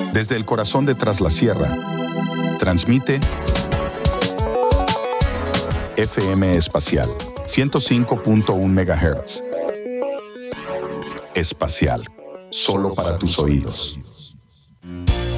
Desde el corazón de Tras la Sierra, transmite FM Espacial, 105.1 MHz. Espacial, solo para tus oídos.